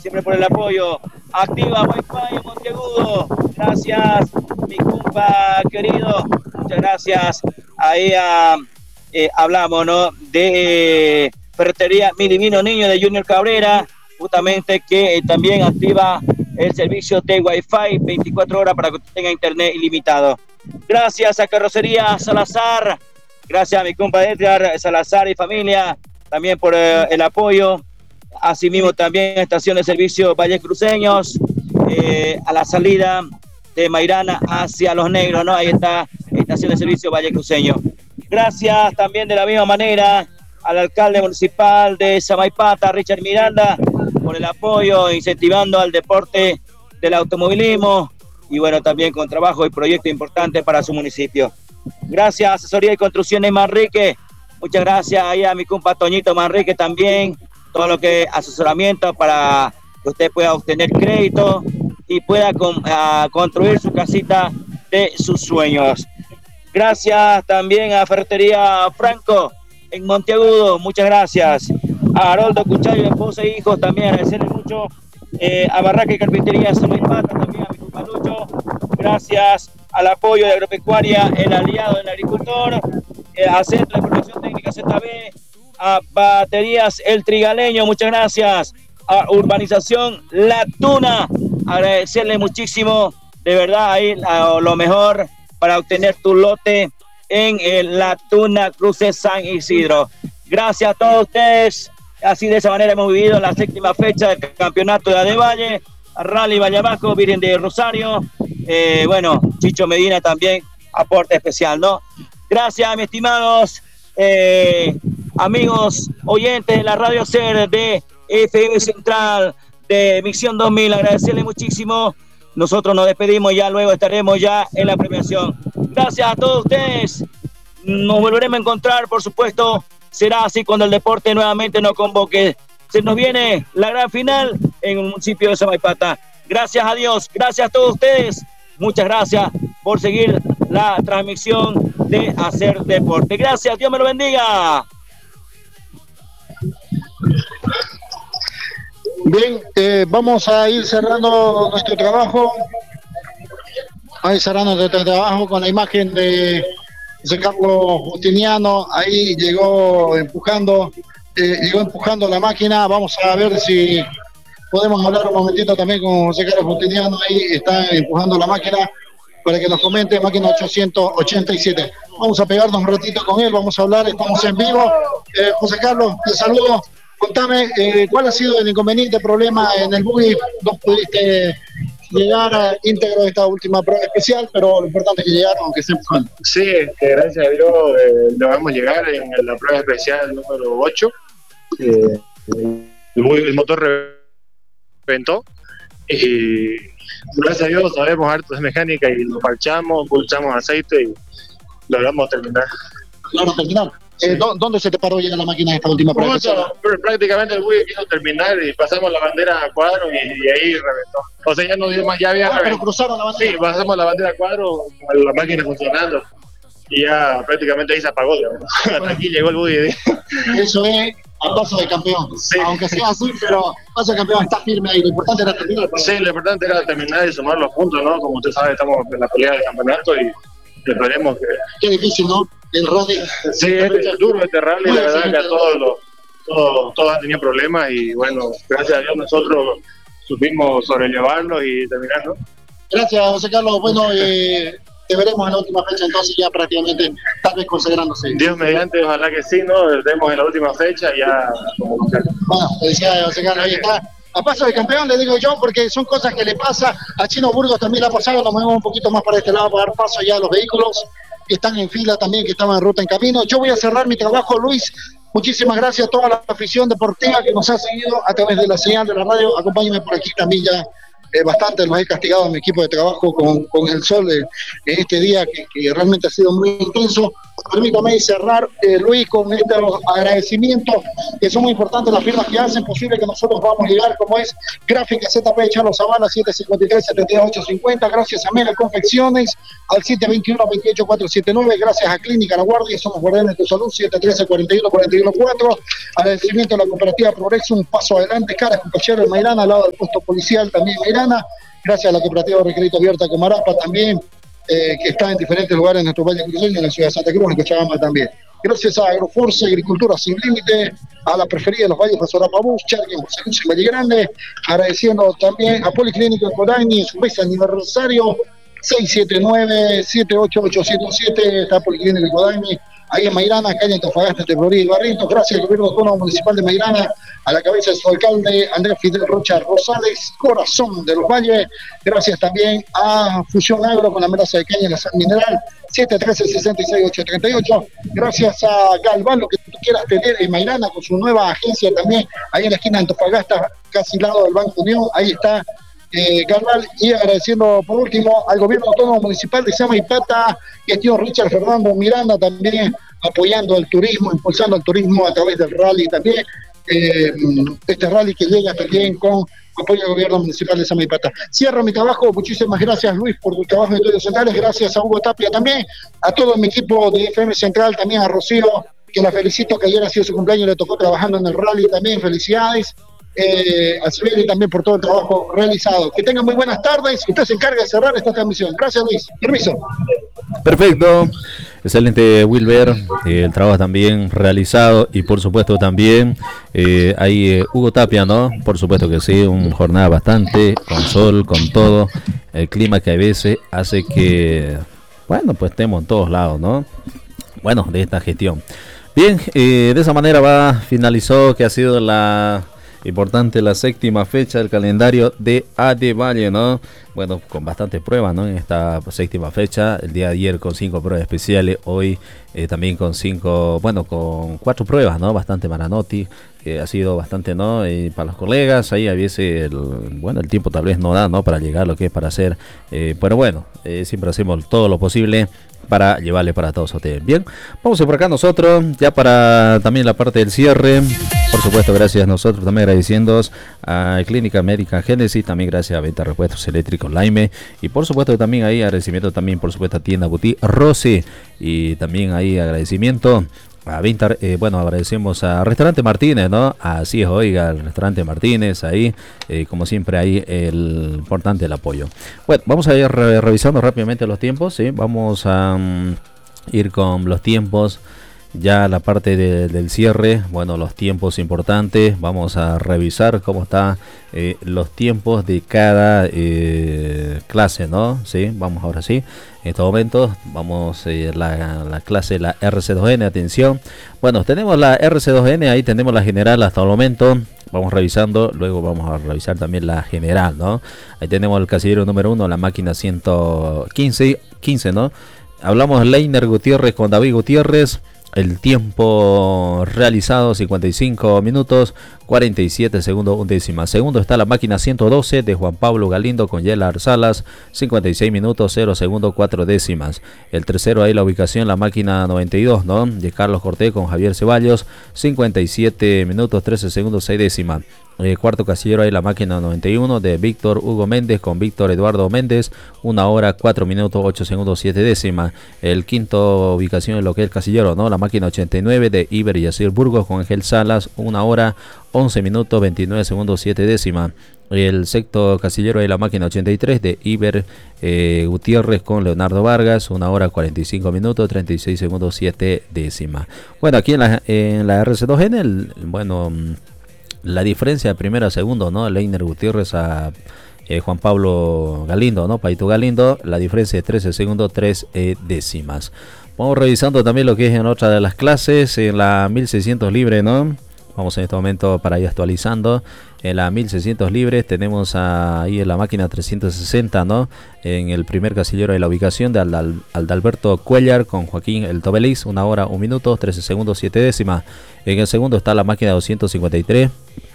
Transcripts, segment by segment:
siempre por el apoyo. Activa Wi-Fi en Monteagudo. Gracias, mi compa querido. Muchas gracias. Ahí hablamos, ¿no? De Ferretería Mi Divino Niño de Junior Cabrera, justamente que también activa el servicio de Wi-Fi 24 horas para que usted tenga internet ilimitado. Gracias a Carrocería Salazar. Gracias a mi compa Edgar Salazar y familia también por el apoyo. Asimismo también estación de servicio Valles Cruceños, a la salida de Mairana hacia Los Negros, ¿no? Ahí está estación de servicio Valles Cruceños. Gracias también de la misma manera al alcalde municipal de Samaipata, Richard Miranda, por el apoyo, incentivando al deporte del automovilismo y bueno, también con trabajo y proyectos importantes para su municipio. Gracias, Asesoría y Construcciones Manrique. Muchas gracias ahí a mi compa Toñito Manrique también. Todo lo que asesoramiento para que usted pueda obtener crédito y pueda construir su casita de sus sueños. Gracias también a Ferretería Franco en Monteagudo. Muchas gracias. A Haroldo Cuchayo, esposa e hijos, también agradecerle mucho. A Barraca y Carpintería Samaipata, también a mi compa Lucho. Gracias al apoyo de Agropecuaria, el aliado del agricultor. A Centro de Protección Técnica ZB, a Baterías El Trigaleño, muchas gracias. A Urbanización La Tuna, agradecerle muchísimo, de verdad, ahí lo mejor para obtener tu lote en La Tuna, Cruces San Isidro. Gracias a todos ustedes. Así de esa manera hemos vivido la 7ª fecha del campeonato de Adevalle, Rally Valle Abajo, Virgen de Rosario. Bueno, Chicho Medina también, aporte especial, ¿no? Gracias, mis estimados amigos oyentes de la Radio SER de FM Central de Misión 2000. Agradecerles muchísimo. Nosotros nos despedimos, ya luego estaremos ya en la premiación. Gracias a todos ustedes. Nos volveremos a encontrar, por supuesto. Será así cuando el deporte nuevamente nos convoque. Se nos viene la gran final en el municipio de Samaipata. Gracias a Dios, gracias a todos ustedes. Muchas gracias por seguir la transmisión de Hacer Deporte. Gracias, Dios me lo bendiga. Bien, vamos a ir cerrando nuestro trabajo. Con la imagen de José Carlos Justiniano. Ahí llegó empujando la máquina. Vamos a ver si podemos hablar un momentito también con José Carlos Justiniano. Ahí está empujando la máquina para que nos comente, máquina 887. Vamos a pegarnos un ratito con él, vamos a hablar, estamos en vivo. José Carlos, te saludo. Contame, ¿cuál ha sido el inconveniente, problema en el buggy? No pudiste llegar íntegro a esta última prueba especial, pero lo importante es que llegaron, aunque sea empujando. Sí, gracias a Dios logramos llegar en la prueba especial número 8. El motor reventó y gracias a Dios sabemos harto de mecánica y lo parchamos, pulsamos aceite y logramos terminar. Claro, terminar. ¿Dónde se te paró ya la máquina de esta última prueba? Prácticamente el buggy quiso terminar y pasamos la bandera a cuadro y ahí reventó. O sea, ya no dio más, ya había reventado. Pero cruzaron la bandera. Sí, pasamos la bandera a cuadro con la máquina funcionando y ya prácticamente ahí se apagó. Hasta aquí llegó el buggy. Eso es a paso de campeón. Sí. Aunque sea así, pero paso de campeón está firme ahí. Lo importante era terminar. Sí, lo importante era terminar y sumar los puntos, ¿no? Como usted sabe, estamos en la pelea del campeonato y esperemos que... Qué difícil, ¿no? El rally. Sí, es duro este rally, la verdad que a todos han tenido problemas y bueno, gracias a Dios nosotros supimos sobrellevarlo y terminarlo. Gracias, José Carlos. Bueno, te veremos en la última fecha, entonces ya prácticamente tal vez consagrándose. Dios mediante, ojalá que sí, ¿no? Vemos en la última fecha ya como bueno, felicidades, José Carlos, ahí está. A paso de campeón, le digo yo, porque son cosas que le pasa. A Chino Burgos también le ha pasado, nos movemos un poquito más para este lado para dar paso ya a los vehículos que están en fila también, que estaban en ruta en camino. Yo voy a cerrar mi trabajo, Luis. Muchísimas gracias a toda la afición deportiva que nos ha seguido a través de la señal de la radio. Acompáñenme por aquí también ya. Bastante los he castigado a mi equipo de trabajo con el sol en este día que realmente ha sido muy intenso. Permítame cerrar, Luis, con estos agradecimientos que son muy importantes, las firmas que hacen posible que nosotros podamos llegar, como es Gráfica ZP Charlos Zavala, 753-7850, gracias a Mela Confecciones, al 721-28479, gracias a Clínica La Guardia, somos guardianes de tu salud, 713-41-414, agradecimiento a la cooperativa Progreso, un paso adelante, Caras con Pachero en Mairana, al lado del puesto policial también Mairana, gracias a la cooperativa de Recrédito Abierta Comarapa también, que está en diferentes lugares en nuestro Valle Cruceño, en la ciudad de Santa Cruz, en Cochabamba también. Gracias a Agroforce, Agricultura Sin Límite, a la preferida de los Valles de Sorapa Bus, Charquen, José Luis en Valle Grande, agradeciendo también a Policlínico de Codañi en su mes aniversario, 679-78877, está Policlínico de Codañi, ahí en Mairana, calle Antofagasta, entre Florida y Barrientos. Gracias al Gobierno Autónomo Municipal de Mairana, a la cabeza de su alcalde, Andrés Fidel Rocha Rosales, corazón de los valles. Gracias también a Fusión Agro con la melaza de caña y la sal mineral, 713-66838. Gracias a Galván, lo que tú quieras tener en Mairana, con su nueva agencia también, ahí en la esquina de Antofagasta, casi al lado del Banco Unión, ahí está Galván. Y agradeciendo por último al Gobierno Autónomo Municipal de Samaipata, gestión Richard Fernando Miranda, también apoyando el turismo, impulsando el turismo a través del rally también, este rally que llega también con apoyo del Gobierno Municipal de Samaipata. Cierro mi trabajo, muchísimas gracias Luis por tu trabajo en Estudios Centrales, gracias a Hugo Tapia también, a todo mi equipo de FM Central, también a Rocío, que la felicito, que ayer ha sido su cumpleaños, le tocó trabajando en el rally también, felicidades. A Sibeli también por todo el trabajo realizado. Que tengan muy buenas tardes. Usted se encarga de cerrar esta transmisión. Gracias, Luis. Permiso. Perfecto. Excelente, Wilber. El trabajo también realizado. Y por supuesto también hay Hugo Tapia, ¿no? Por supuesto que sí. Una jornada bastante con sol, con todo. El clima que a veces hace que, bueno, pues estemos en todos lados, ¿no? Bueno, de esta gestión. Bien, de esa manera finalizó que ha sido la importante la séptima fecha del calendario de AD Valle, ¿no? Bueno, con bastantes pruebas, ¿no? En esta séptima fecha, el día de ayer con 5 pruebas especiales, hoy también con 4 pruebas, ¿no? Bastante Maranoti, que ha sido bastante, ¿no? Para los colegas, ahí a veces, el tiempo tal vez no da, ¿no? Para llegar a lo que es para hacer, pero bueno, siempre hacemos todo lo posible para llevarle para todos ustedes. Bien, vamos a ir por acá nosotros, ya para también la parte del cierre. Por supuesto, gracias a nosotros, también agradeciendo a Clínica Médica Génesis, también gracias a Venta Repuestos Eléctricos Laime, y por supuesto también ahí agradecimiento también, por supuesto, a Tienda Boutique Rossi, y también ahí agradecimiento a Vintar, agradecemos a Restaurante Martínez, ¿no? Así es, oiga, el Restaurante Martínez, ahí, como siempre, ahí el importante el apoyo. Bueno, vamos a ir revisando rápidamente los tiempos, ¿sí? Vamos a ir con los tiempos, ya la parte del cierre, bueno, los tiempos importantes, vamos a revisar cómo están los tiempos de cada clase, ¿no? Sí, vamos ahora sí. En estos momentos vamos la clase, la RC2N, atención. Bueno, tenemos la RC2N, ahí tenemos la general hasta el momento. Vamos revisando, luego vamos a revisar también la general, ¿no? Ahí tenemos el casillero número 1, la máquina 115, ¿no? Hablamos Leiner Gutiérrez con David Gutiérrez. El tiempo realizado 55 minutos 47 segundos undécimas. Segundo está la máquina 112 de Juan Pablo Galindo con Yelar Salas, 56 minutos 0 segundos 4 décimas. El tercero ahí la ubicación, la máquina 92, ¿no? De Carlos Cortés con Javier Ceballos, 57 minutos 13 segundos 6 décimas. Cuarto casillero ahí la máquina 91 de Víctor Hugo Méndez con Víctor Eduardo Méndez, 1 hora 4 minutos 8 segundos 7 décimas. El quinto ubicación en lo que es el casillero, ¿no? La máquina 89 de Iber Yacir Burgos con Ángel Salas, 1 hora 11 minutos 29 segundos 7 décimas. El sexto casillero ahí la máquina 83 de Iber Gutiérrez con Leonardo Vargas, 1 hora 45 minutos 36 segundos 7 décimas. Bueno, aquí en la RC2N, la diferencia de primero a segundo, ¿no? Leiner Gutiérrez a Juan Pablo Galindo, ¿no? Paito Galindo, la diferencia de 13 segundos 3 décimas. Vamos revisando también lo que es en otra de las clases, en la 1600 libre, ¿no? Vamos en este momento para ir actualizando. En la 1600 libres tenemos ahí en la máquina 360, ¿no? En el primer casillero de la ubicación de Aldalberto Cuellar con Joaquín El Tobeliz, 1 hora 1 minuto 13 segundos 7 décimas. En el segundo está la máquina 253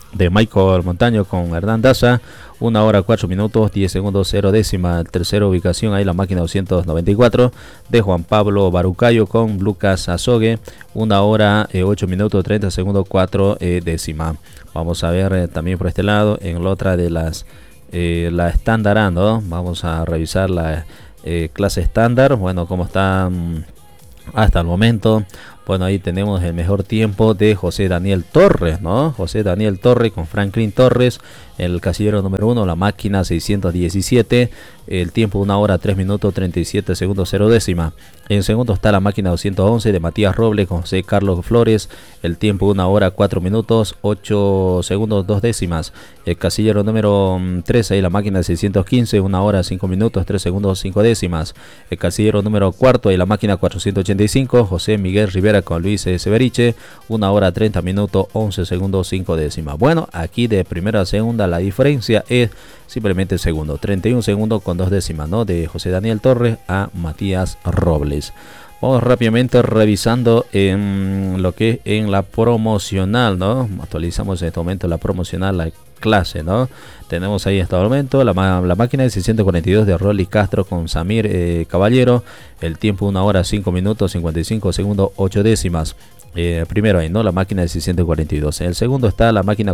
de Michael Montaño con Hernán Daza, 1 hora 4 minutos 10 segundos 0 décima. Tercera ubicación ahí la máquina 294 de Juan Pablo Barucayo con Lucas Azogue, 1 hora 8 minutos 30 segundos 4 décima. Vamos a ver también por este lado en la otra de las la estándar, ¿no? Vamos a revisar la clase estándar, bueno, cómo está hasta el momento. Bueno, ahí tenemos el mejor tiempo de José Daniel Torres, ¿no? José Daniel Torres con Franklin Torres, el casillero número 1, la máquina 617, el tiempo 1 hora 3 minutos 37 segundos 0 décima. En segundo está la máquina 211 de Matías Robles con José Carlos Flores, el tiempo 1 hora 4 minutos 8 segundos 2 décimas. El casillero número 3, ahí la máquina 615, 1 hora 5 minutos 3 segundos 5 décimas. El casillero número 4, ahí la máquina 485, José Miguel Rivera con Luis Severiche, 1 hora 30 minutos 11 segundos 5 décimas. Bueno, aquí de primera a segunda la diferencia es simplemente segundo, 31 segundos con 2 décimas, ¿no? De José Daniel Torres a Matías Robles. Vamos rápidamente revisando en lo que es en la promocional, ¿no? Actualizamos en este momento la promocional, la clase, ¿no? Tenemos ahí en este momento la máquina de 642 de Rolly Castro con Samir Caballero, el tiempo 1 hora 5 minutos 55 segundos 8 décimas. Primero ahí, ¿no? La máquina de 642. En el segundo está la máquina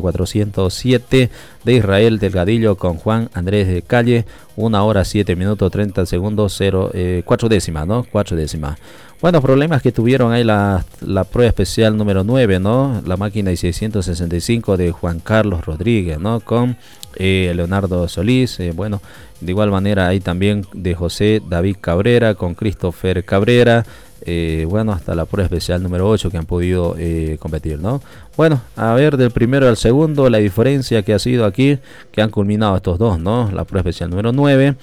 407 de Israel Delgadillo con Juan Andrés de Calle, 1 hora 7 minutos 30 segundos 4 décimas, ¿no? 4 décimas. Bueno, problemas que tuvieron ahí la prueba especial número 9, ¿no? La máquina de 665 de Juan Carlos Rodríguez, ¿no? Con Leonardo Solís, bueno, de igual manera ahí también de José David Cabrera con Christopher Cabrera. Bueno, hasta la prueba especial número 8 que han podido competir, ¿no? Bueno, a ver del primero al segundo la diferencia que ha sido aquí, que han culminado estos dos, ¿no? La prueba especial número 9,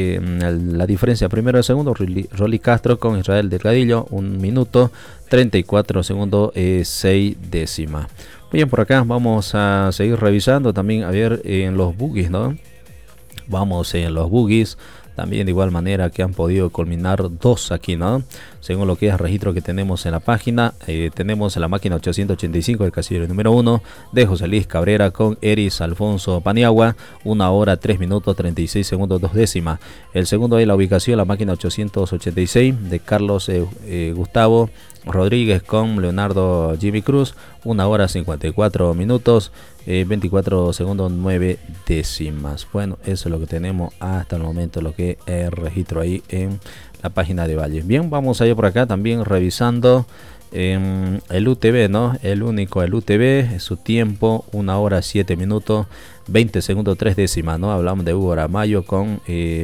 la diferencia primero al segundo, Rolly Castro con Israel Delgadillo, 1 minuto 34 segundos 6 décimas. Bien, por acá vamos a seguir revisando también, a ver en los boogies, ¿no? Vamos en los boogies. También de igual manera que han podido culminar 2 aquí, ¿no? Según lo que es el registro que tenemos en la página, tenemos la máquina 885 del casillero número 1 de José Luis Cabrera con Eris Alfonso Paniagua, 1 hora 3 minutos 36 segundos 2 décimas. El segundo es la ubicación, la máquina 886 de Carlos Gustavo Rodríguez con Leonardo Jimmy Cruz, 1 hora 54 minutos 24 segundos 9 décimas. Bueno, eso es lo que tenemos hasta el momento, lo que es el registro ahí en la página de Valle. Bien, vamos a ir por acá también revisando el UTV, ¿no? El UTV, su tiempo 1 hora 7 minutos 20 segundos 3 décimas, ¿no? Hablamos de Hugo Aramayo con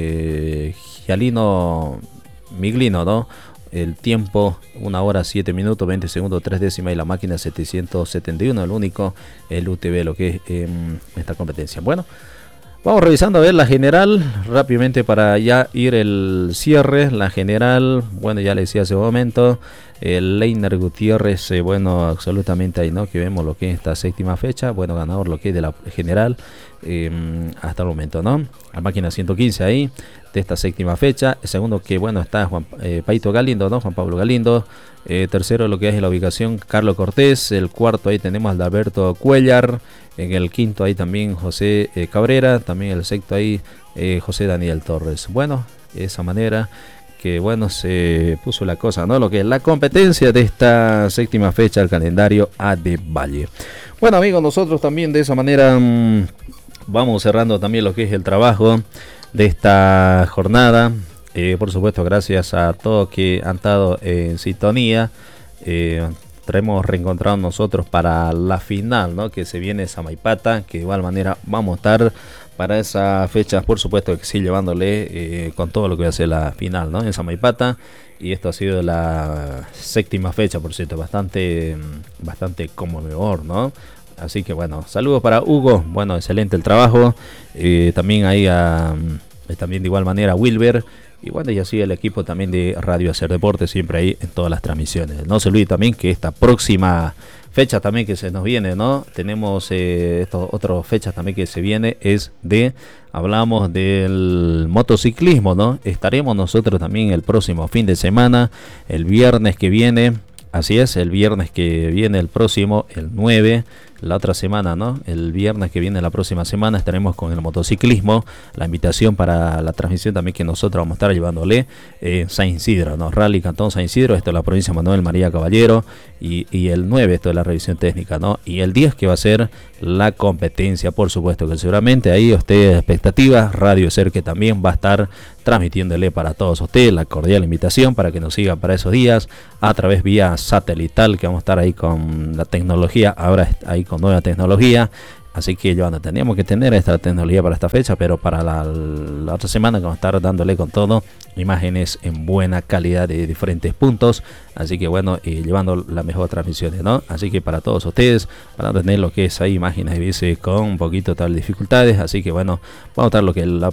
Gialino Miglino, ¿no? El tiempo 1 hora 7 minutos 20 segundos 3 décimas y la máquina 771, el único, el UTV, lo que es esta competencia. Bueno, vamos revisando a ver la general rápidamente para ya ir el cierre. La general, bueno, ya le decía hace un momento, el Leiner Gutiérrez, bueno, absolutamente ahí, ¿no? Que vemos lo que es esta séptima fecha, bueno, ganador lo que es de la general hasta el momento, ¿no? La máquina 115 ahí de esta séptima fecha. El segundo que bueno está Paito Galindo, ¿no? Juan Pablo Galindo. Tercero lo que es la ubicación Carlos Cortés. El cuarto ahí tenemos a Alberto Cuellar. En el quinto ahí también José Cabrera. También el sexto ahí José Daniel Torres. Bueno, de esa manera que bueno se puso la cosa, ¿no? Lo que es la competencia de esta séptima fecha del calendario A de Valle. Bueno, amigos, nosotros también de esa manera vamos cerrando también lo que es el trabajo de esta jornada. Por supuesto, gracias a todos que han estado en sintonía. Hemos reencontrado nosotros para la final, ¿no? Que se viene Samaipata, que de igual manera vamos a estar para esa fecha, por supuesto que sí, llevándole con todo lo que va a ser la final, ¿no? En Samaipata. Y esto ha sido la séptima fecha, por cierto, bastante conmovedor, ¿no? Así que bueno, saludos para Hugo, bueno, excelente el trabajo. También ahí también de igual manera Wilber. Y bueno, y así el equipo también de Radio Hacer Deporte, siempre ahí en todas las transmisiones. No se olvide también que esta próxima fecha también que se nos viene, ¿no? Tenemos estas otras fechas también que se viene, hablamos del motociclismo, ¿no? Estaremos nosotros también el próximo fin de semana, el viernes que viene, así es, el viernes que viene el próximo, el 9, la otra semana, ¿no? El viernes que viene, la próxima semana, estaremos con el motociclismo. La invitación para la transmisión también que nosotros vamos a estar llevándole San Isidro, ¿no? Rally Cantón San Isidro, esto es la provincia de Manuel María Caballero. Y el 9, esto es la revisión técnica, ¿no? Y el 10 que va a ser la competencia, por supuesto que seguramente ahí usted expectativa, Radio Ser que también va a estar transmitiéndole para todos ustedes la cordial invitación para que nos sigan para esos días a través vía satelital, que vamos a estar ahí con la tecnología, ahora ahí con nueva tecnología. Así que, Joana, teníamos que tener esta tecnología para esta fecha, pero para la otra semana vamos a estar dándole con todo imágenes en buena calidad de diferentes puntos. Así que, bueno, llevando las mejores transmisiones, ¿no? Así que para todos ustedes, para tener lo que es ahí imágenes y con un poquito tal dificultades. Así que, bueno, vamos a estar lo que el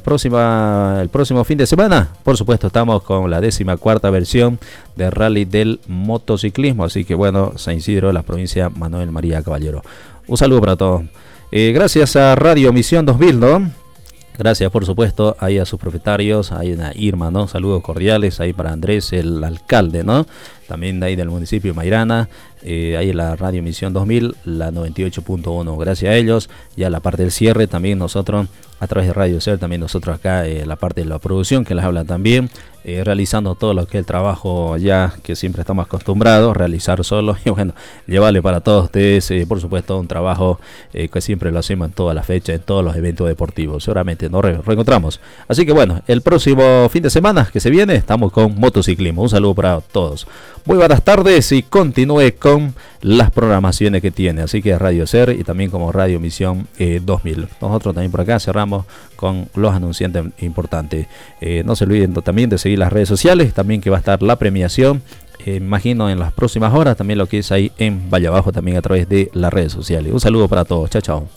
próximo fin de semana. Por supuesto, estamos con la 14ª versión del Rally del Motociclismo. Así que, bueno, San Isidro, la provincia Manuel María Caballero. Un saludo para todos. Gracias a Radio Misión 2000, ¿no? Gracias, por supuesto, ahí a sus propietarios, ahí a Irma, ¿no? Saludos cordiales ahí para Andrés, el alcalde, ¿no? También de ahí del municipio de Mairana, ahí la Radio Misión 2000, la 98.1. Gracias a ellos. Ya la parte del cierre también nosotros, a través de Radio Ser, también nosotros acá, la parte de la producción que les habla también, realizando todo lo que es el trabajo ya que siempre estamos acostumbrados a realizar solo. Y bueno, llevarle para todos ustedes, por supuesto, un trabajo que siempre lo hacemos en todas las fechas, en todos los eventos deportivos. Seguramente nos reencontramos. Así que bueno, el próximo fin de semana que se viene, estamos con motociclismo. Un saludo para todos. Muy buenas tardes y continúe con las programaciones que tiene. Así que Radio Ser y también como Radio Misión 2000. Nosotros también por acá cerramos con los anunciantes importantes. No se olviden también de seguir las redes sociales, también que va a estar la premiación. Imagino en las próximas horas también lo que es ahí en Valle Abajo, también a través de las redes sociales. Un saludo para todos. Chao, chao.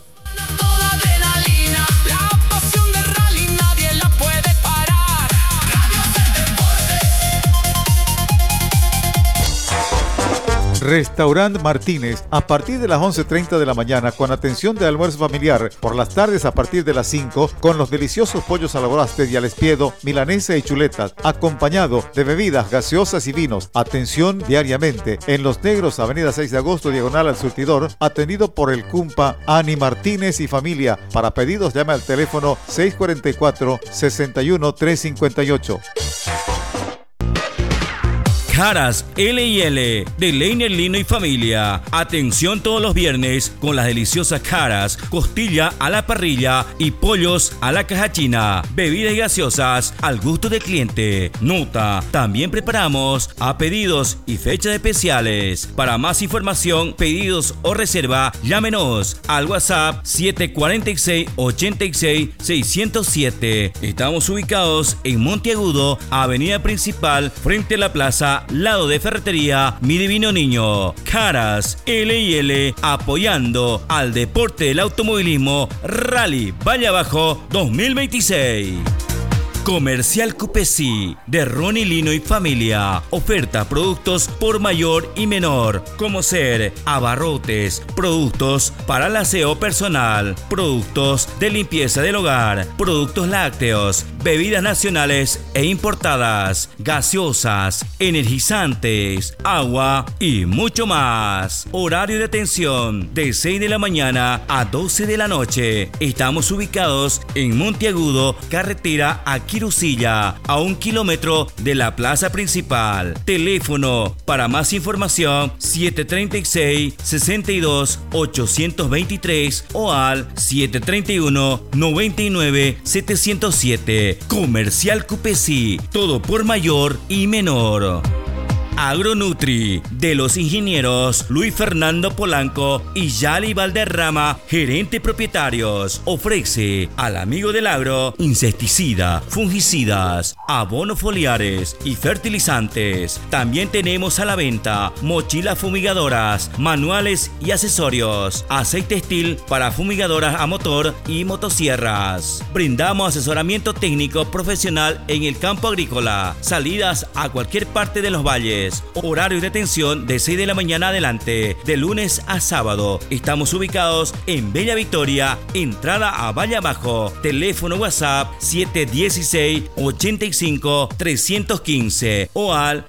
Restaurant Martínez, a partir de las 11:30 de la mañana con atención de almuerzo familiar, por las tardes a partir de las 5 con los deliciosos pollos a la bráster y al espiedo, milanesa y chuletas, acompañado de bebidas gaseosas y vinos. Atención diariamente en Los Negros, avenida 6 de agosto, diagonal al surtidor, atendido por el Cumpa Ani Martínez y familia. Para pedidos llame al teléfono 644-61-358. Caras L&L de Leiner Lino y Familia. Atención todos los viernes con las deliciosas caras, costilla a la parrilla y pollos a la caja china. Bebidas y gaseosas al gusto del cliente. Nota, también preparamos a pedidos y fechas especiales. Para más información, pedidos o reserva, llámenos al WhatsApp 746-86-607. Estamos ubicados en Monteagudo, avenida principal, frente a la plaza, lado de ferretería Mi Divino Niño. Caras L&L apoyando al deporte del automovilismo Rally Valle Abajo 2026. Comercial Cupesi de Ronnie Lino y Familia. Oferta productos por mayor y menor, como ser abarrotes, productos para el aseo personal, productos de limpieza del hogar, productos lácteos, bebidas nacionales e importadas, gaseosas, energizantes, agua y mucho más. Horario de atención de 6 de la mañana a 12 de la noche. Estamos ubicados en Monteagudo, carretera a Quirusilla, a 1 kilómetro de la plaza principal. Teléfono para más información 736-62-823 o al 731-99-707. Comercial Cupesi, todo por mayor y menor. Agronutri, de los ingenieros Luis Fernando Polanco y Yali Valderrama, gerente propietarios, ofrece al amigo del agro insecticida, fungicidas, abonos foliares y fertilizantes. También tenemos a la venta mochilas fumigadoras, manuales y accesorios, aceite Estil para fumigadoras a motor y motosierras. Brindamos asesoramiento técnico profesional en el campo agrícola, salidas a cualquier parte de los valles. especiales. Horario de atención de 6 de la mañana adelante, de lunes a sábado. Estamos ubicados en Bella Victoria, entrada a Valle Abajo. Teléfono WhatsApp 716-85-315 o al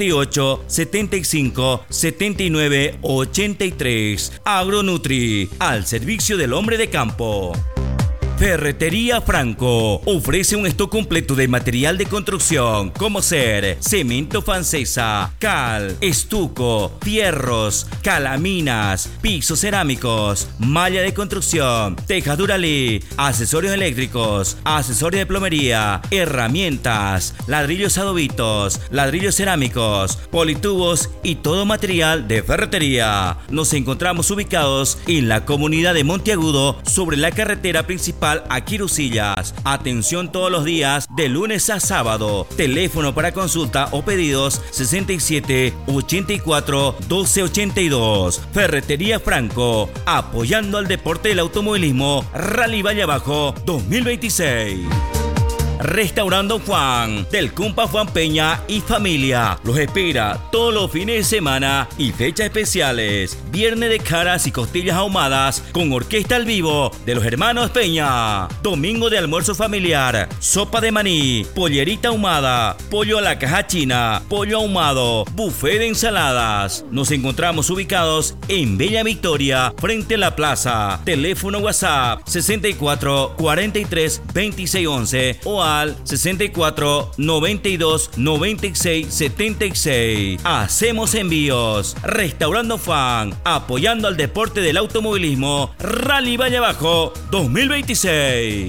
68-75-79-83. Agronutri, al servicio del hombre de campo. Ferretería Franco ofrece un stock completo de material de construcción como ser cemento francesa, cal, estuco, fierros, calaminas, pisos cerámicos, malla de construcción, tejas Duralí, accesorios eléctricos, accesorios de plomería, herramientas, ladrillos adobitos, ladrillos cerámicos, politubos y todo material de ferretería. Nos encontramos ubicados en la comunidad de Monteagudo sobre la carretera principal a Quirusillas. Atención todos los días de lunes a sábado. Teléfono para consulta o pedidos 67 84 12 82. Ferretería Franco, apoyando al deporte del automovilismo Rally Valle Abajo 2026. Restaurando Juan, del Cumpa Juan Peña y familia. Los espera todos los fines de semana y fechas especiales. Viernes de caras y costillas ahumadas con orquesta al vivo de los hermanos Peña. Domingo de almuerzo familiar, sopa de maní, pollerita ahumada, pollo a la caja china, pollo ahumado, buffet de ensaladas. Nos encontramos ubicados en Bella Victoria, frente a la plaza. Teléfono WhatsApp 64 43 26 11 o al 64 92 96 76. Hacemos envíos. Restaurando Fan, apoyando al deporte del automovilismo Rally Valle Abajo 2026.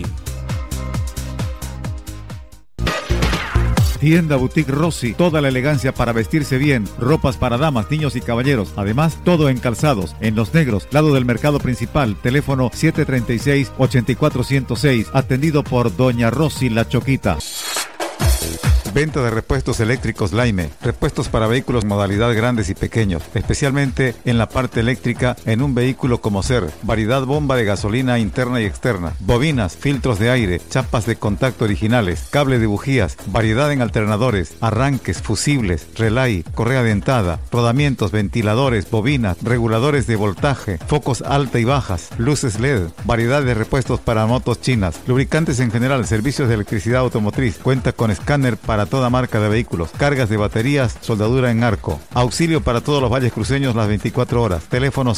Tienda Boutique Rossi, toda la elegancia para vestirse bien, ropas para damas, niños y caballeros, además todo en calzados, en Los Negros, lado del mercado principal, teléfono 736-8406, atendido por Doña Rossi La Choquita. Venta de repuestos eléctricos Laime, repuestos para vehículos en modalidad grandes y pequeños, especialmente en la parte eléctrica en un vehículo como ser, variedad bomba de gasolina interna y externa, bobinas, filtros de aire, chapas de contacto originales, cable de bujías, variedad en alternadores, arranques, fusibles, relay, correa dentada, rodamientos, ventiladores, bobinas, reguladores de voltaje, focos alta y bajas, luces LED, variedad de repuestos para motos chinas, lubricantes en general, servicios de electricidad automotriz, cuenta con escáner para toda marca de vehículos, cargas de baterías, soldadura en arco, auxilio para todos los valles cruceños las 24 horas, teléfono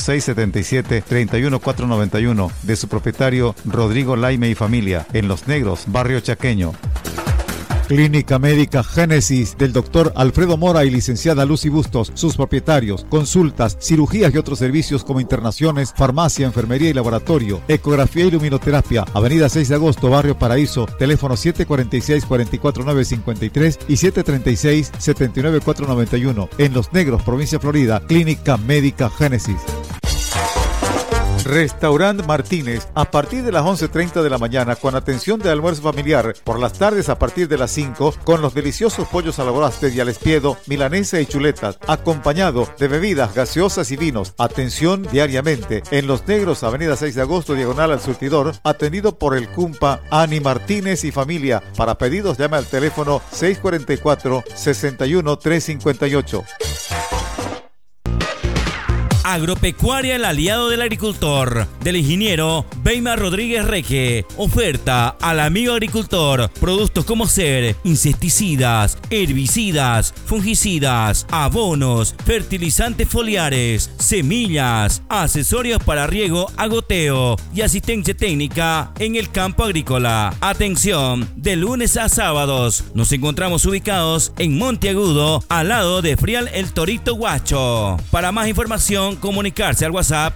677-31491 de su propietario Rodrigo Laime y familia, en Los Negros, barrio Chaqueño. Clínica Médica Génesis del doctor Alfredo Mora y licenciada Lucy Bustos, sus propietarios, consultas, cirugías y otros servicios como internaciones, farmacia, enfermería y laboratorio, ecografía y luminoterapia, avenida 6 de agosto, barrio Paraíso, teléfono 746-44953 y 736-79491, en Los Negros, provincia Florida, Clínica Médica Génesis. Restaurant Martínez, a partir de las 11:30 de la mañana con atención de almuerzo familiar, por las tardes a partir de las 5 con los deliciosos pollos a la brasted y al espiedo, milanesa y chuletas, acompañado de bebidas gaseosas y vinos. Atención diariamente en Los Negros, avenida 6 de agosto, diagonal al surtidor, atendido por el Cumpa Ani Martínez y familia. Para pedidos llame al teléfono 644-61-358. Agropecuaria El Aliado del Agricultor, del ingeniero Weimar Rodríguez Reque. Oferta al amigo agricultor. Productos como ser insecticidas, herbicidas, fungicidas, abonos, fertilizantes foliares, semillas, accesorios para riego a goteo y asistencia técnica en el campo agrícola. Atención, de lunes a sábados. Nos encontramos ubicados en Monteagudo, al lado de Frial El Torito Guacho. Para más información, comunicarse al WhatsApp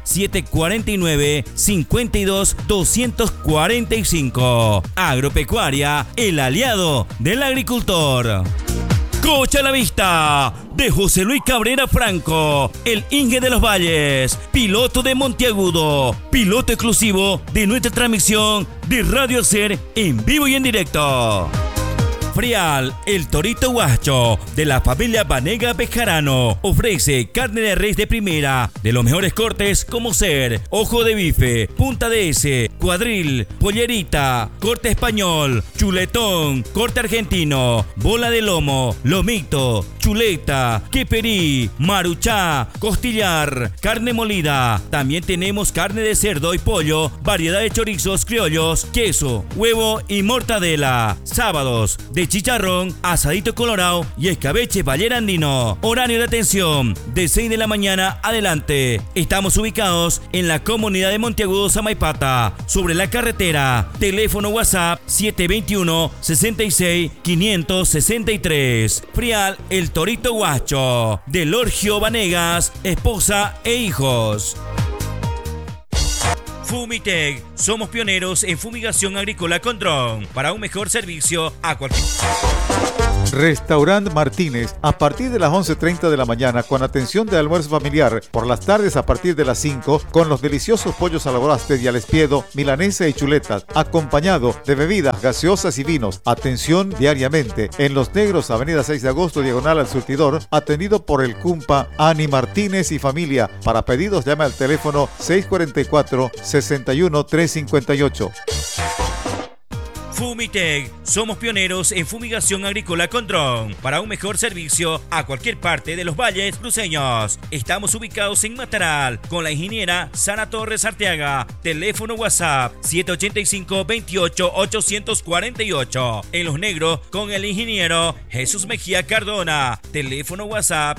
749-52-245. Agropecuaria, el aliado del agricultor. Coche a la vista de José Luis Cabrera Franco, el Inge de los Valles, piloto de Monteagudo, piloto exclusivo de nuestra transmisión de Radio Ser en vivo y en directo. Frial, el torito guacho de la familia Vanega Bejarano, ofrece carne de res de primera, de los mejores cortes como ser ojo de bife, punta de ese, cuadril, pollerita, corte español, chuletón, corte argentino, bola de lomo, lomito, chuleta, queperí, maruchá, costillar, carne molida. También tenemos carne de cerdo y pollo, variedad de chorizos criollos, queso, huevo y mortadela. Sábados de chicharrón, asadito colorado y escabeche ballera andino. Horario de atención de 6 de la mañana adelante. Estamos ubicados en la comunidad de Monteagudo, Samaipata, sobre la carretera. Teléfono WhatsApp 721 66 563. Frial, el torito guacho de Lorgio Vanegas, esposa e hijos. Fumitec, somos pioneros en fumigación agrícola con dron para un mejor servicio a cualquier... Restaurant Martínez, a partir de las 11:30 de la mañana con atención de almuerzo familiar, por las tardes a partir de las 5 con los deliciosos pollos a la bolaste y al espiedo, milanesa y chuletas, acompañado de bebidas gaseosas y vinos. Atención diariamente en Los Negros, avenida 6 de agosto, diagonal al surtidor, atendido por el Cumpa Ani Martínez y familia. Para pedidos llame al teléfono 644-61-358. Fumitec, somos pioneros en fumigación agrícola con dron para un mejor servicio a cualquier parte de los valles cruceños. Estamos ubicados en Mataral con la ingeniera Sara Torres Arteaga. Teléfono WhatsApp 785-28-848. En Los Negros con el ingeniero Jesús Mejía Cardona. Teléfono WhatsApp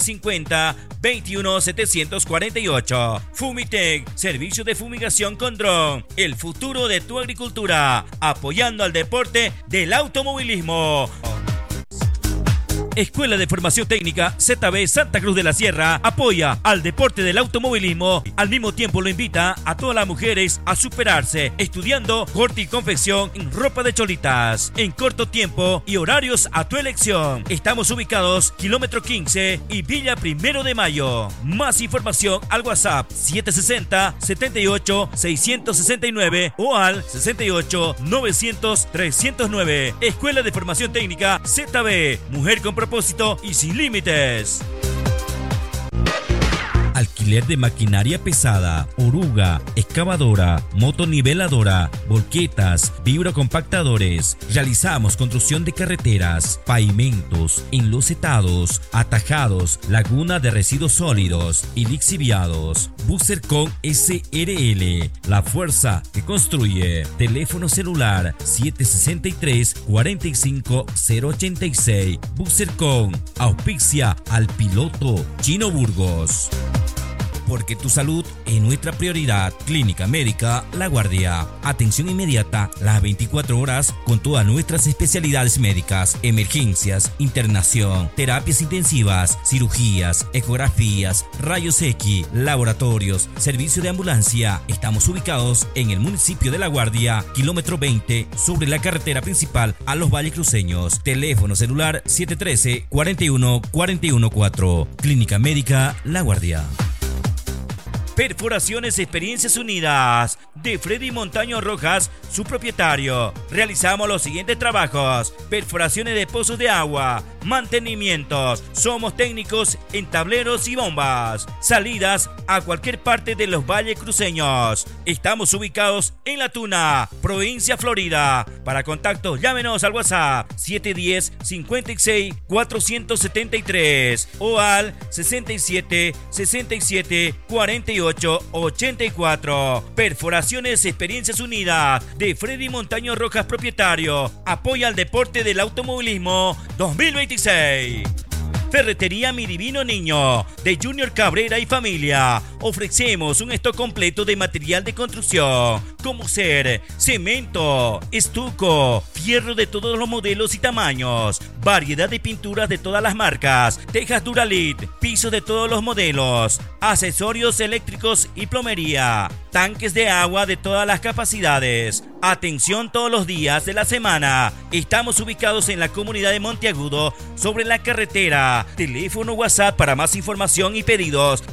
750-21-748. Fumitec, servicio de fumigación con dron. El futuro de tu agricultura. Apoyando al deporte del automovilismo. Escuela de Formación Técnica ZB Santa Cruz de la Sierra apoya al deporte del automovilismo. Al mismo tiempo lo invita a todas las mujeres a superarse estudiando corte y confección en ropa de cholitas en corto tiempo y horarios a tu elección. Estamos ubicados kilómetro 15 y Villa 1 de Mayo. Más información al WhatsApp 760-78-669 o al 68-900-309. Escuela de Formación Técnica ZB, mujer con propósito y sin límites. Alquiler de maquinaria pesada, oruga, excavadora, motoniveladora, volquetas, vibrocompactadores. Realizamos construcción de carreteras, pavimentos, enlosetados, atajados, laguna de residuos sólidos y lixiviados. Bucercon SRL, la fuerza que construye. Teléfono celular 763-45086. Bucercon auspicia al piloto Chino Burgos. Porque tu salud es nuestra prioridad. Clínica Médica La Guardia. Atención inmediata las 24 horas con todas nuestras especialidades médicas, emergencias, internación, terapias intensivas, cirugías, ecografías, rayos X, laboratorios, servicio de ambulancia. Estamos ubicados en el municipio de La Guardia, kilómetro 20, sobre la carretera principal a los Valles Cruceños. Teléfono celular 713-41-414. Clínica Médica La Guardia. Perforaciones Experiencias Unidas de Freddy Montaño Rojas, su propietario. Realizamos los siguientes trabajos: perforaciones de pozos de agua, mantenimientos. Somos técnicos en tableros y bombas. Salidas a cualquier parte de los valles cruceños. Estamos ubicados en La Tuna, provincia Florida. Para contactos, llámenos al WhatsApp 710-56-473 o al 67-67-48-84. Perforaciones Experiencias Unidas de Freddy Montaño Rojas, propietario. Apoya al deporte del automovilismo 2026. Ferretería Mi Divino Niño de Junior Cabrera y familia. Ofrecemos un stock completo de material de construcción como ser cemento, estuco, fierro de todos los modelos y tamaños, variedad de pinturas de todas las marcas, tejas Duralit, pisos de todos los modelos, accesorios eléctricos y plomería, tanques de agua de todas las capacidades. Atención todos los días de la semana. Estamos ubicados en la comunidad de Monteagudo, sobre la carretera. Teléfono WhatsApp para más información y pedidos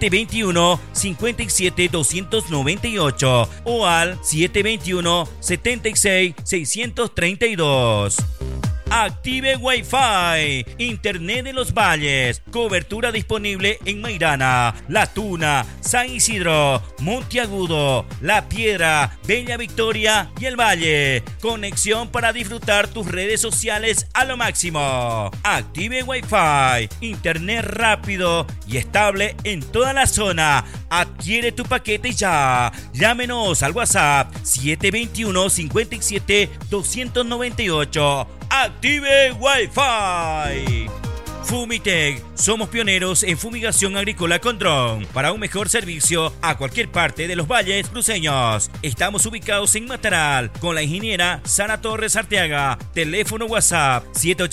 721-57-298 o al 721-76-632. Active Wi-Fi, Internet de los Valles, cobertura disponible en Mairana, La Tuna, San Isidro, Monteagudo, La Piedra, Bella Victoria y El Valle. Conexión para disfrutar tus redes sociales a lo máximo. Active Wi-Fi, Internet rápido y estable en toda la zona. Adquiere tu paquete ya. Llámenos al WhatsApp 721 57 298. Active Wi-Fi. Fumitec, somos pioneros en fumigación agrícola con dron para un mejor servicio a cualquier parte de los valles cruceños. Estamos ubicados en Mataral con la ingeniera Sara Torres Arteaga. Teléfono WhatsApp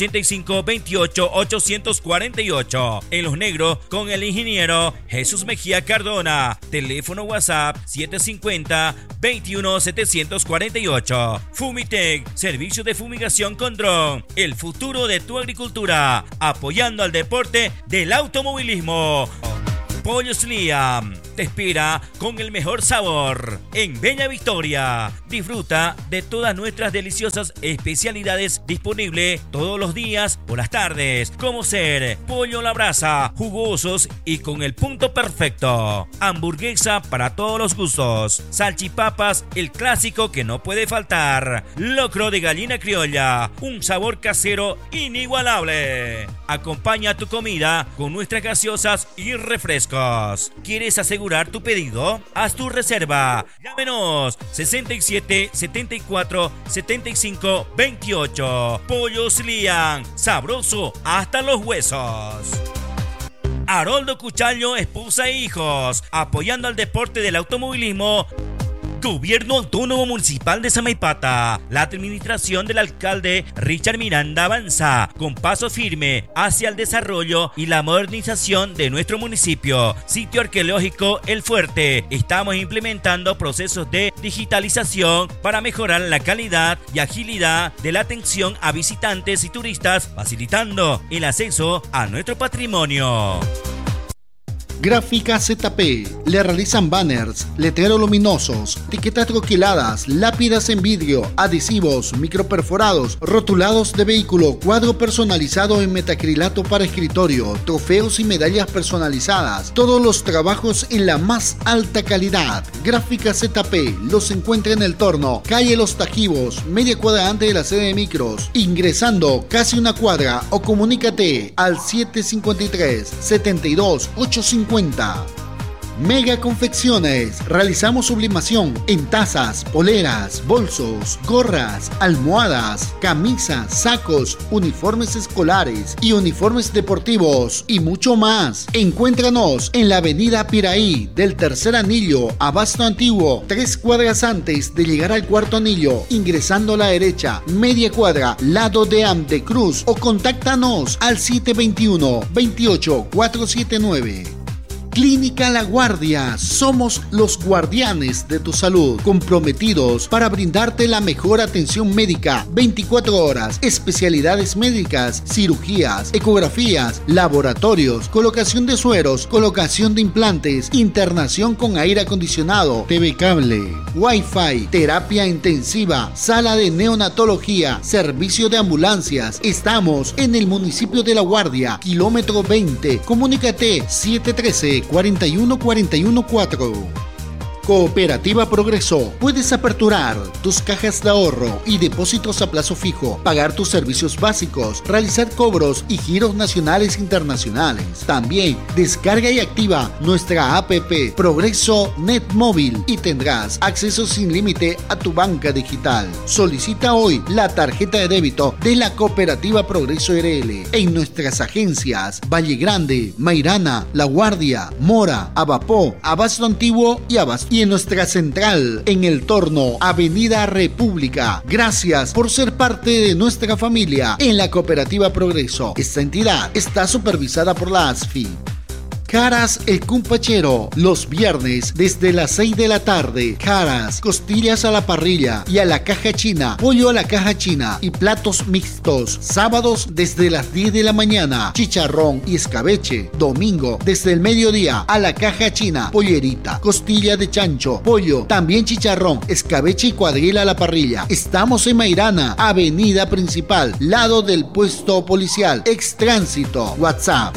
785-28-848. En Los Negros con el ingeniero Jesús Mejía Cardona. Teléfono WhatsApp 750-21-748. Fumitec, servicio de fumigación con dron. El futuro de tu agricultura. Apoyando al deporte del automovilismo. Pollos Liam te espera con el mejor sabor en Bella Victoria. Disfruta de todas nuestras deliciosas especialidades disponibles todos los días por las tardes, como ser pollo a la brasa, jugosos y con el punto perfecto. Hamburguesa para todos los gustos. Salchipapas, el clásico que no puede faltar. Locro de gallina criolla, un sabor casero inigualable. Acompaña tu comida con nuestras gaseosas y refrescos. ¿Quieres asegurar tu pedido? Haz tu reserva. Llámenos 67 74 75 28. Pollos Liam, sabroso hasta los huesos. Haroldo Cuchallo, esposa e hijos, apoyando al deporte del automovilismo. Gobierno Autónomo Municipal de Samaipata. La administración del alcalde Richard Miranda avanza con paso firme hacia el desarrollo y la modernización de nuestro municipio. Sitio arqueológico El Fuerte. Estamos implementando procesos de digitalización para mejorar la calidad y agilidad de la atención a visitantes y turistas, facilitando el acceso a nuestro patrimonio. Gráfica ZP. Le realizan banners, letreros luminosos, etiquetas troquiladas, lápidas en vidrio, adhesivos, microperforados, rotulados de vehículo, cuadro personalizado en metacrilato para escritorio, trofeos y medallas personalizadas. Todos los trabajos en la más alta calidad. Gráfica ZP. Los encuentra en el Torno, calle Los Tajivos, media cuadra antes de la sede de micros. Ingresando casi una cuadra o comunícate al 753-72-850. Mega Confecciones. Realizamos sublimación en tazas, poleras, bolsos, gorras, almohadas, camisas, sacos, uniformes escolares y uniformes deportivos y mucho más. Encuéntranos en la avenida Piraí del Tercer Anillo, Abasto Antiguo, 3 cuadras antes de llegar al Cuarto Anillo, ingresando a la derecha, media cuadra, lado de Amde Cruz, o contáctanos al 721-28-479. Clínica La Guardia. Somos los guardianes de tu salud, comprometidos para brindarte la mejor atención médica 24 horas, especialidades médicas, cirugías, ecografías, laboratorios, colocación de sueros, colocación de implantes, internación con aire acondicionado, TV cable, Wi-Fi, terapia intensiva, sala de neonatología, servicio de ambulancias. Estamos en el municipio de La Guardia, kilómetro 20. Comunícate 713-41414. Cooperativa Progreso. Puedes aperturar tus cajas de ahorro y depósitos a plazo fijo, pagar tus servicios básicos, realizar cobros y giros nacionales e internacionales. También descarga y activa nuestra APP Progreso Net Móvil y tendrás acceso sin límite a tu banca digital. Solicita hoy la tarjeta de débito de la Cooperativa Progreso RL en nuestras agencias Valle Grande, Mairana, La Guardia, Mora, Abapó, Abasto Antiguo y en nuestra central en El Torno, Avenida República. Gracias por ser parte de nuestra familia en la Cooperativa Progreso. Esta entidad está supervisada por la ASFI. Caras el Cumpachero, los viernes desde las 6 de la tarde. Caras, costillas a la parrilla y a la caja china, pollo a la caja china y platos mixtos. Sábados desde las 10 de la mañana, chicharrón y escabeche. Domingo desde el mediodía a la caja china, pollerita, costilla de chancho, pollo, también chicharrón, escabeche y cuadril a la parrilla. Estamos en Mairana, avenida principal, lado del puesto policial, Extránsito. WhatsApp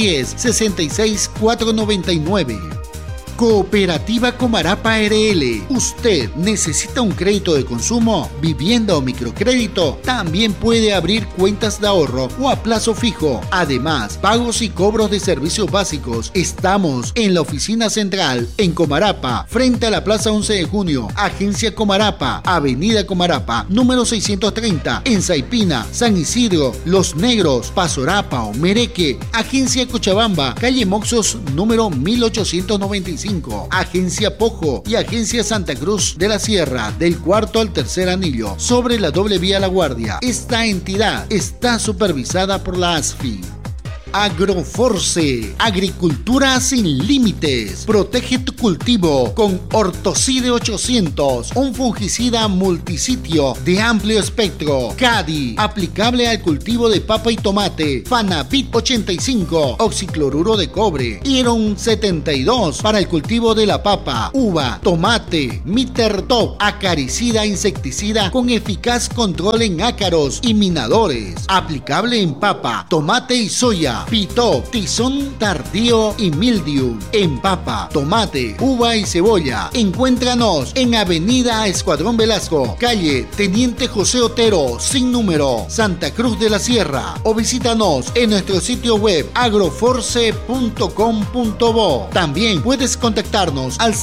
710-66-499. Cooperativa Comarapa RL. ¿Usted necesita un crédito de consumo, vivienda o microcrédito? También puede abrir cuentas de ahorro o a plazo fijo. Además, pagos y cobros de servicios básicos. Estamos en la oficina central, en Comarapa, frente a la Plaza 11 de Junio. Agencia Comarapa, Avenida Comarapa, número 630, en Saipina, San Isidro, Los Negros, Pasorapa o Mereque. Agencia Cochabamba, calle Moxos, número 1895. Agencia Pojo y Agencia Santa Cruz de la Sierra, del cuarto al tercer anillo, sobre la doble vía La Guardia. Esta entidad está supervisada por la ASFI. Agroforce, agricultura sin límites. Protege tu cultivo con Ortocide 800, un fungicida multisitio de amplio espectro. CADI, aplicable al cultivo de papa y tomate. Fanavit 85, oxicloruro de cobre. Iron 72, para el cultivo de la papa, uva, tomate. Mittertop, acaricida insecticida con eficaz control en ácaros y minadores. Aplicable en papa, tomate y soya. Pitop, tizón tardío y mildiu. En papa, tomate, uva y cebolla. Encuéntranos en Avenida Escuadrón Velasco, calle Teniente José Otero, sin número, Santa Cruz de la Sierra. O visítanos en nuestro sitio web agroforce.com.bo. También puedes contactarnos al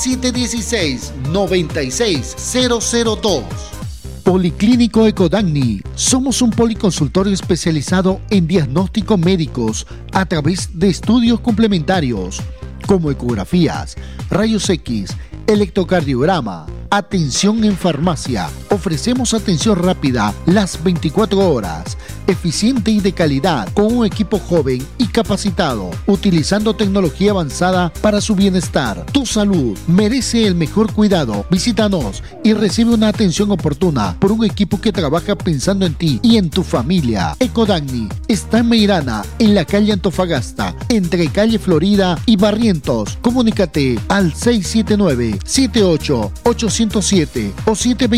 716-96002. Policlínico Ecodagni. Somos un policonsultorio especializado en diagnósticos médicos a través de estudios complementarios como ecografías, rayos X, electrocardiograma, atención en farmacia. Ofrecemos atención rápida las 24 horas, eficiente y de calidad, con un equipo joven y capacitado, utilizando tecnología avanzada para su bienestar. Tu salud merece el mejor cuidado. Visítanos y recibe una atención oportuna por un equipo que trabaja pensando en ti y en tu familia. Ecodagni está en Meirana, en la calle Antofagasta, entre calle Florida y Barrientos. Comunícate al 679-78-807 o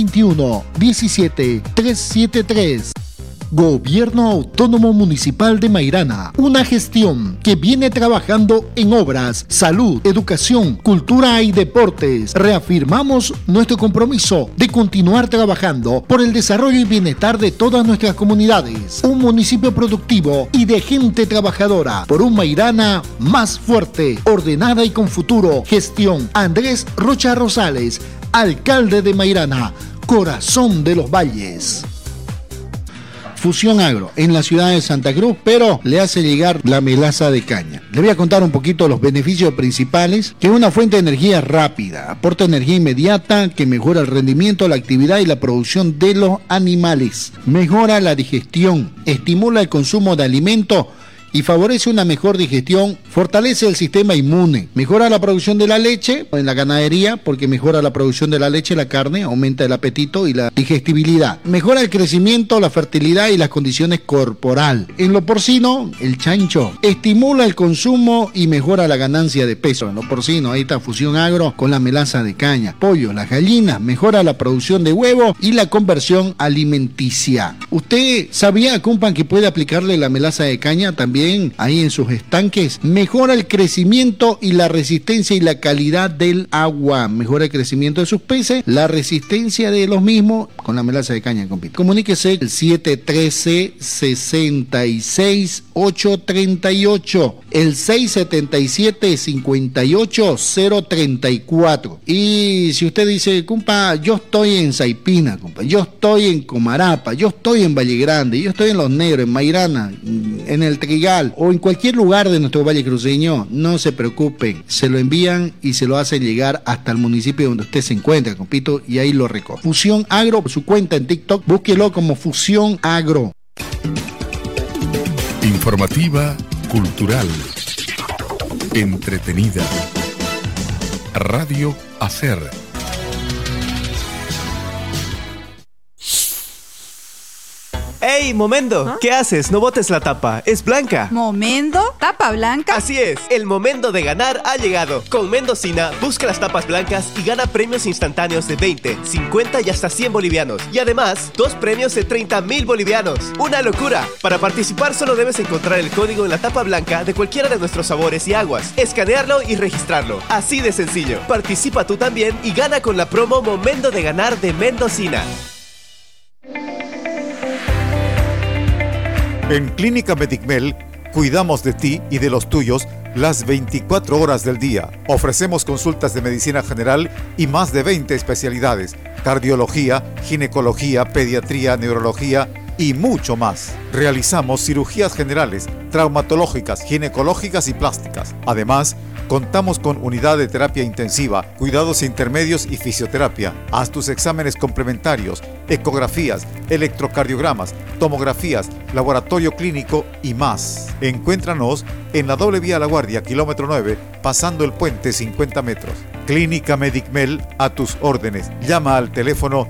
721-17373. Gobierno Autónomo Municipal de Mairana, una gestión que viene trabajando en obras, salud, educación, cultura y deportes. Reafirmamos nuestro compromiso de continuar trabajando por el desarrollo y bienestar de todas nuestras comunidades. Un municipio productivo y de gente trabajadora, por un Mairana más fuerte, ordenada y con futuro. Gestión Andrés Rocha Rosales, alcalde de Mairana, corazón de los valles. Fusión Agro, en la ciudad de Santa Cruz, pero le hace llegar la melaza de caña. Le voy a contar un poquito los beneficios principales, que es una fuente de energía rápida, aporta energía inmediata, que mejora el rendimiento, la actividad y la producción de los animales, mejora la digestión, estimula el consumo de alimentos y favorece una mejor digestión, fortalece el sistema inmune, mejora la producción de la leche en la ganadería, porque mejora la producción de la leche, la carne, aumenta el apetito y la digestibilidad, mejora el crecimiento, la fertilidad y las condiciones corporal. En lo porcino, el chancho, estimula el consumo y mejora la ganancia de peso. En lo porcino, ahí está Fusión Agro con la melaza de caña. Pollo, las gallinas, mejora la producción de huevo y la conversión alimenticia. ¿Usted sabía, compa, que puede aplicarle la melaza de caña también ahí en sus estanques? Mejora el crecimiento y la resistencia y la calidad del agua, mejora el crecimiento de sus peces, la resistencia de los mismos con la melaza de caña, compito. Comuníquese el 713-66838, el 677-58034. Y si usted dice, compa, yo estoy en Saipina, compa, yo estoy en Comarapa, yo estoy en Valle Grande, yo estoy en Los Negros, en Mairana, en el Trigal o en cualquier lugar de nuestro valle cruceño, no se preocupen, se lo envían y se lo hacen llegar hasta el municipio donde usted se encuentra, compito, y ahí lo recoge. Fusión Agro, su cuenta en TikTok, búsquelo como Fusión Agro. Informativa cultural. entretenida. Radio Hacer. ¡Ey, Momendo! ¿Ah? ¿Qué haces? No botes la tapa, es blanca. ¿Momendo? ¿Tapa blanca? Así es, el momento de ganar ha llegado. Con Mendocina, busca las tapas blancas y gana premios instantáneos de 20, 50 y hasta 100 bolivianos. Y además, 2 premios de 30.000 bolivianos. ¡Una locura! Para participar solo debes encontrar el código en la tapa blanca de cualquiera de nuestros sabores y aguas, escanearlo y registrarlo. Así de sencillo. Participa tú también y gana con la promo Momento de Ganar de Mendocina. En Clínica Medicmel cuidamos de ti y de los tuyos las 24 horas del día. Ofrecemos consultas de medicina general y más de 20 especialidades: cardiología, ginecología, pediatría, neurología y mucho más. Realizamos cirugías generales, traumatológicas, ginecológicas y plásticas. Además, contamos con unidad de terapia intensiva, cuidados intermedios y fisioterapia. Haz tus exámenes complementarios, ecografías, electrocardiogramas, tomografías, laboratorio clínico y más. Encuéntranos en la doble vía La Guardia, kilómetro 9, pasando el puente 50 metros. Clínica Medicmel, a tus órdenes. Llama al teléfono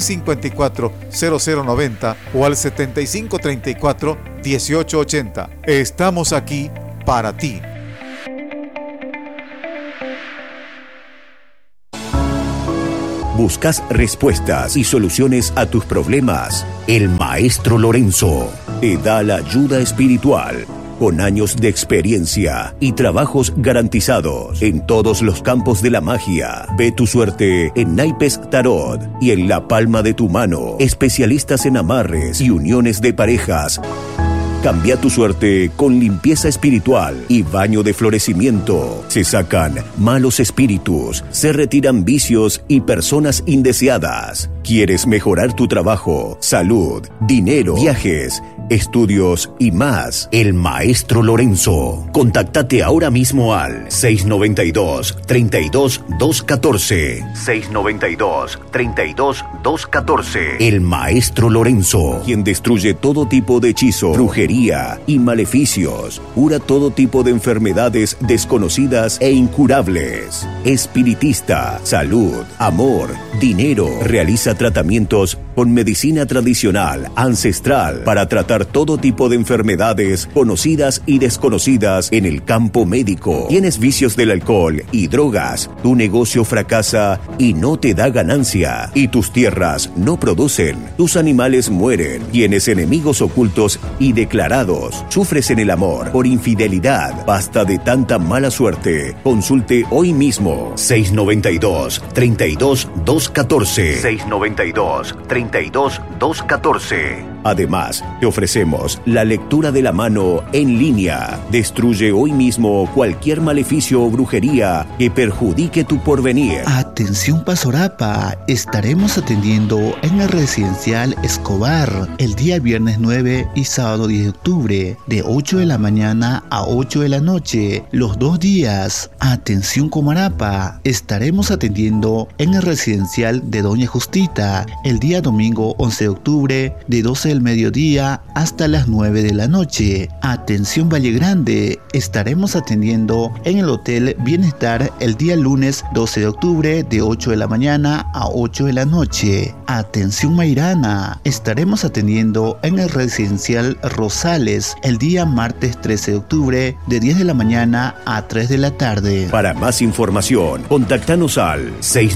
354-0090 o al 7534-1880. Estamos aquí para ti. ¿Buscas respuestas y soluciones a tus problemas? El Maestro Lorenzo te da la ayuda espiritual, con años de experiencia y trabajos garantizados en todos los campos de la magia. Ve tu suerte en naipes tarot y en la palma de tu mano. Especialistas en amarres y uniones de parejas. Cambia tu suerte con limpieza espiritual y baño de florecimiento. Se sacan malos espíritus, se retiran vicios y personas indeseadas. ¿Quieres mejorar tu trabajo, salud, dinero, viajes, estudios y más? El Maestro Lorenzo. Contáctate ahora mismo al 692-32-214. 692-32-214. El Maestro Lorenzo, quien destruye todo tipo de hechizo, brujería y maleficios. Cura todo tipo de enfermedades desconocidas e incurables. Espiritista, salud, amor, dinero. Realiza tratamientos con medicina tradicional, ancestral, para tratar todo tipo de enfermedades conocidas y desconocidas en el campo médico. ¿Tienes vicios del alcohol y drogas? Tu negocio fracasa y no te da ganancia. Y tus tierras no producen. Tus animales mueren. Tienes enemigos ocultos y declarados. Sufres en el amor por infidelidad. Basta de tanta mala suerte. Consulte hoy mismo. 692-32-214. 692-32-214. Además, te ofrecemos la lectura de la mano en línea. Destruye hoy mismo cualquier maleficio o brujería que perjudique tu porvenir. Atención Pasorapa, estaremos atendiendo en el residencial Escobar el día viernes 9 y sábado 10 de octubre de 8 de la mañana a 8 de la noche, los 2 días. Atención Comarapa, estaremos atendiendo en el residencial de Doña Justita el día domingo 11 de octubre de 12 del mediodía hasta las 9 de la noche. Atención Valle Grande, estaremos atendiendo en el Hotel Bienestar el día lunes 12 de octubre de 8 de la mañana a 8 de la noche. Atención Mairana, estaremos atendiendo en el residencial Rosales el día martes 13 de octubre de 10 de la mañana a 3 de la tarde. Para más información, contáctanos al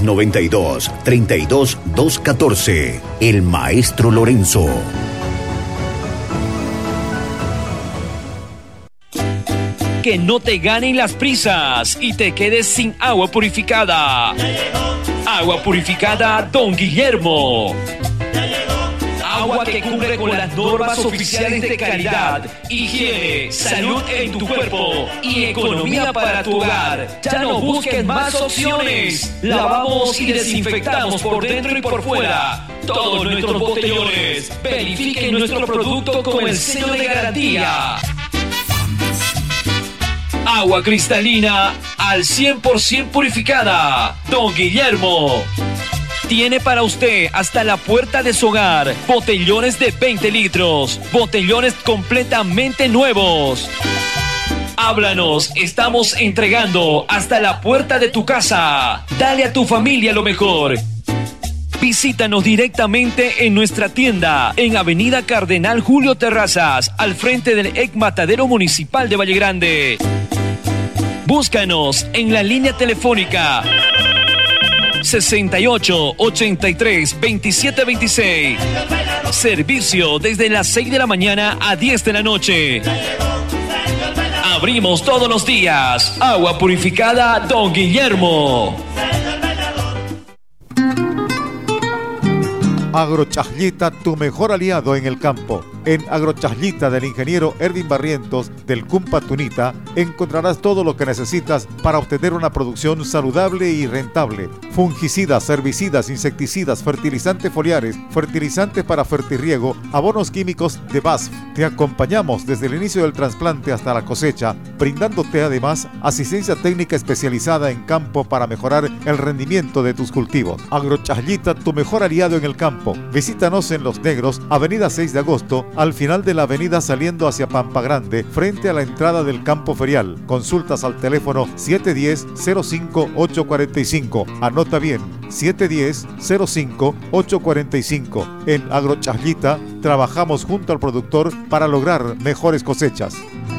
692-32-214. El Maestro Lorenzo. Que no te ganen las prisas y te quedes sin agua purificada. Agua purificada Don Guillermo. Agua que cumple con las normas oficiales de calidad, higiene, salud en tu cuerpo y economía para tu hogar. Ya no busques más opciones. Lavamos y desinfectamos por dentro y por fuera todos nuestros botellones. Verifiquen nuestro producto con el sello de garantía. Agua cristalina al 100% purificada. Don Guillermo. Tiene para usted hasta la puerta de su hogar botellones de 20 litros. Botellones completamente nuevos. Háblanos, estamos entregando hasta la puerta de tu casa. Dale a tu familia lo mejor. Visítanos directamente en nuestra tienda en Avenida Cardenal Julio Terrazas, al frente del EC Matadero Municipal de Valle Grande. Búscanos en la línea telefónica 68 83 27 26. Servicio desde las 6 de la mañana a 10 de la noche. Abrimos todos los días. Agua purificada Don Guillermo. Agrochaslita, tu mejor aliado en el campo. En Agrochaslita del ingeniero Erwin Barrientos del Cumpa Tunita encontrarás todo lo que necesitas para obtener una producción saludable y rentable. Fungicidas, herbicidas, insecticidas, fertilizantes foliares, fertilizantes para fertirriego, abonos químicos de BASF. Te acompañamos desde el inicio del trasplante hasta la cosecha, brindándote además asistencia técnica especializada en campo para mejorar el rendimiento de tus cultivos. Agrochaslita, tu mejor aliado en el campo. Visítanos en Los Negros, Avenida 6 de Agosto, al final de la avenida saliendo hacia Pampa Grande, frente a la entrada del campo ferial. Consultas al teléfono 710-05-845. Anota bien, 710-05-845. En Agrochaslita trabajamos junto al productor para lograr mejores cosechas.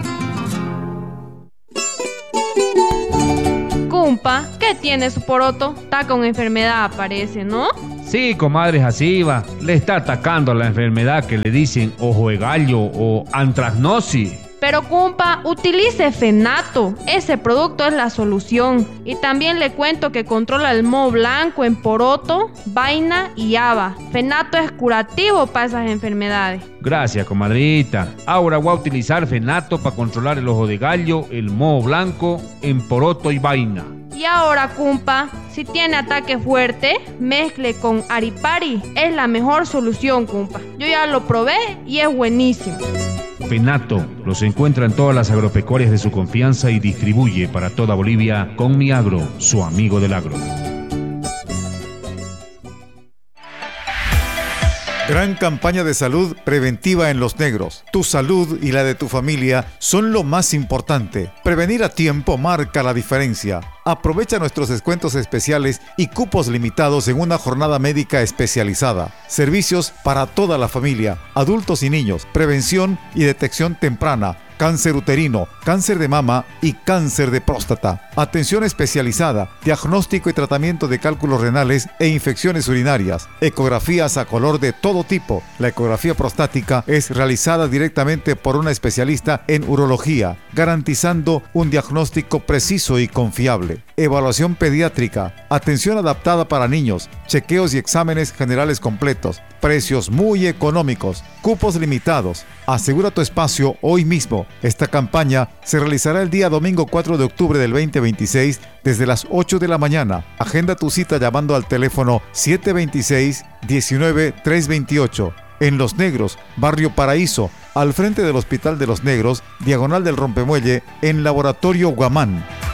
Cumpa, ¿qué tiene su poroto? Está con enfermedad, parece, ¿no? Sí, comadre, así va. Le está atacando la enfermedad que le dicen ojo de gallo o antracnosis. Pero Cumpa, utilice Fenato. Ese producto es la solución. Y también le cuento que controla el moho blanco en poroto, vaina y haba. Fenato es curativo para esas enfermedades. Gracias, comadrita. Ahora voy a utilizar Fenato para controlar el ojo de gallo, el moho blanco en poroto y vaina. Y ahora, Cumpa, si tiene ataque fuerte, mezcle con Aripari. Es la mejor solución, Cumpa. Yo ya lo probé y es buenísimo. Fenato los encuentra en todas las agropecuarias de su confianza y distribuye para toda Bolivia con Mi Agro, su amigo del agro. Gran campaña de salud preventiva en Los Negros. Tu salud y la de tu familia son lo más importante. Prevenir a tiempo marca la diferencia. Aprovecha nuestros descuentos especiales y cupos limitados en una jornada médica especializada. Servicios para toda la familia, adultos y niños, prevención y detección temprana, cáncer uterino, cáncer de mama y cáncer de próstata. Atención especializada, diagnóstico y tratamiento de cálculos renales e infecciones urinarias. Ecografías a color de todo tipo. La ecografía prostática es realizada directamente por una especialista en urología, garantizando un diagnóstico preciso y confiable. Evaluación pediátrica, atención adaptada para niños, chequeos y exámenes generales completos. Precios muy económicos, cupos limitados. Asegura tu espacio hoy mismo. Esta campaña se realizará el día domingo 4 de octubre del 2026 desde las 8 de la mañana. Agenda tu cita llamando al teléfono 726-19-328. En Los Negros, Barrio Paraíso, al frente del Hospital de Los Negros, diagonal del Rompemuelle, en Laboratorio Guamán.